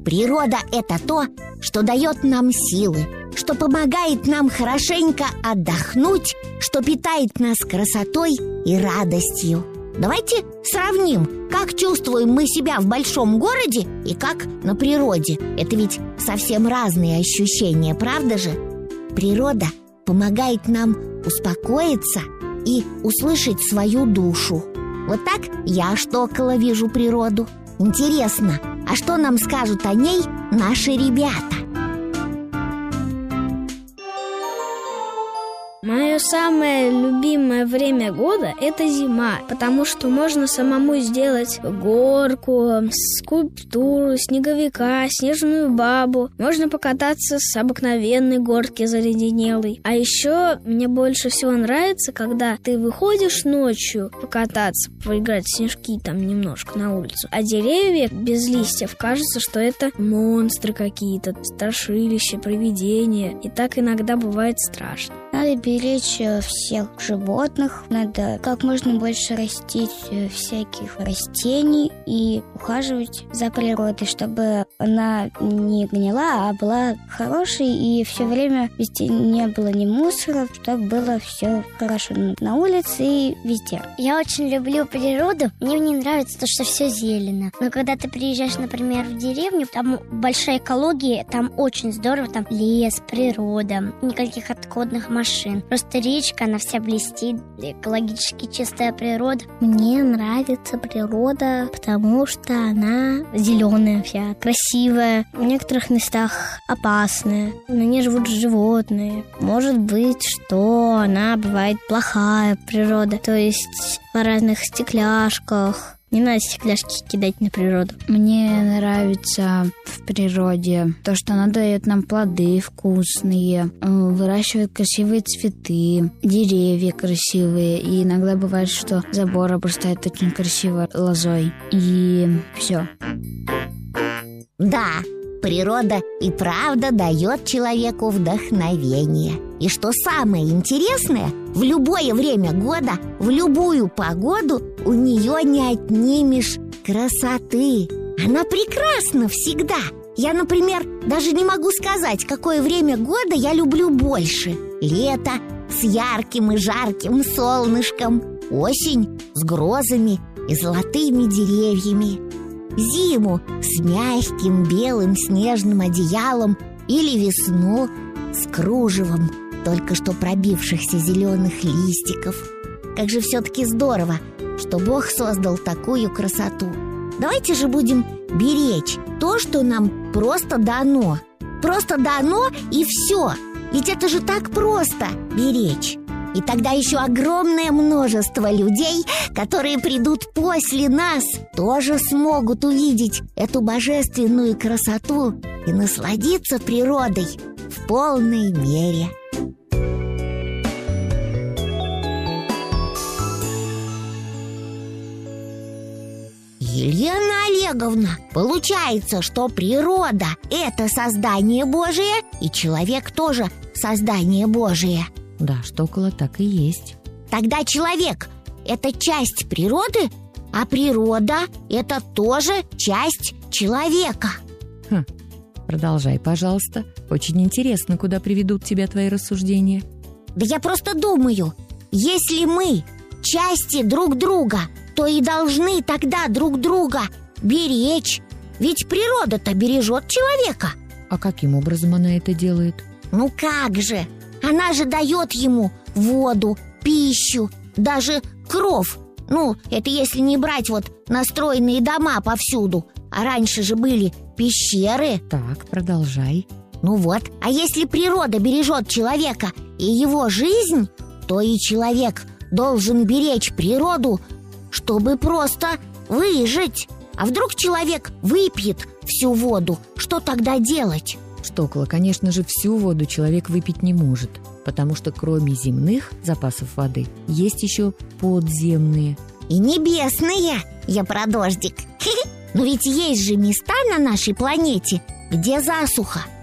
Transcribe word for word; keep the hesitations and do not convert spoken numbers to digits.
Природа – это то, что дает нам силы, что помогает нам хорошенько отдохнуть, что питает нас красотой и радостью. Давайте сравним, как чувствуем мы себя в большом городе и как на природе. Это ведь совсем разные ощущения, правда же? Природа помогает нам успокоиться и услышать свою душу. Вот так я штокола вижу природу. Интересно, а что нам скажут о ней наши ребята? Мое самое любимое время года – это зима, потому что можно самому сделать горку, скульптуру, снеговика, снежную бабу. Можно покататься с обыкновенной горки заледенелой. А еще мне больше всего нравится, когда ты выходишь ночью покататься, поиграть в снежки там немножко на улицу, а деревья без листьев, кажется, что это монстры какие-то, страшилища, привидения. И так иногда бывает страшно. Надо беречь всех животных, надо как можно больше растить всяких растений и ухаживать за природой, чтобы она не гнила, а была хорошей, и все время везде не было ни мусора, чтобы было все хорошо на улице и везде. Я очень люблю природу, мне не нравится то, что все зелено. Но когда ты приезжаешь, например, в деревню, там большая экология, там очень здорово, там лес, природа, никаких отходных машин. Просто речка, она вся блестит, экологически чистая природа. Мне нравится природа, потому что она зеленая вся, красивая, в некоторых местах опасная. На ней живут животные. Может быть, что она бывает плохая природа, то есть в разных стекляшках. Не надо стекляшки кидать на природу. Мне нравится в природе то, что она дает нам плоды вкусные, выращивает красивые цветы, деревья красивые. И иногда бывает, что забор обрастает очень красиво лозой. И все. Да, природа и правда дает человеку вдохновение. И что самое интересное, в любое время года, в любую погоду у нее не отнимешь красоты. Она прекрасна всегда. Я, например, даже не могу сказать, какое время года я люблю больше. Лето с ярким и жарким солнышком, осень с грозами и золотыми деревьями, зиму с мягким белым снежным одеялом или весну с кружевом только что пробившихся зеленых листиков. Как же все-таки здорово, что Бог создал такую красоту. Давайте же будем беречь то, что нам просто дано. Просто дано и все. Ведь это же так просто беречь. И тогда еще огромное множество людей, которые придут после нас, тоже смогут увидеть эту божественную красоту и насладиться природой в полной мере. Елена Олеговна, получается, что природа – это создание Божие, и человек тоже создание Божие. Да, штокола так и есть. Тогда человек – это часть природы, а природа – это тоже часть человека. Хм, продолжай, пожалуйста. Очень интересно, куда приведут тебя твои рассуждения. Да я просто думаю, если мы части друг друга, то и должны тогда друг друга беречь. Ведь природа-то бережет человека. А каким образом она это делает? Ну как же? Она же дает ему воду, пищу, даже кров. Ну, это если не брать вот настроенные дома повсюду. А раньше же были пещеры. Так, продолжай. Ну вот, а если природа бережет человека и его жизнь, то и человек должен беречь природу, чтобы просто выжить. А вдруг человек выпьет всю воду? Что тогда делать? Штокола, конечно же, всю воду человек выпить не может, потому что кроме земных запасов воды есть еще подземные. И небесные. Я про дождик. Но ведь есть же места на нашей планете, где засуха.